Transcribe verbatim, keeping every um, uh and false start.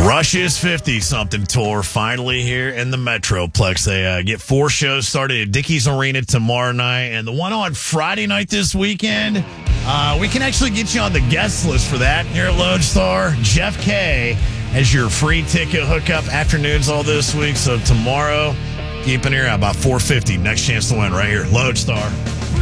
Rush's fifty-something tour finally here in the Metroplex. They uh, get four shows started at Dickies Arena tomorrow night, and the one on Friday night this weekend, uh, we can actually get you on the guest list for that here at Lodestar. Jeff K has your free ticket hookup afternoons all this week, so tomorrow, keep an ear out, about four fifty. Next chance to win right here, Lodestar.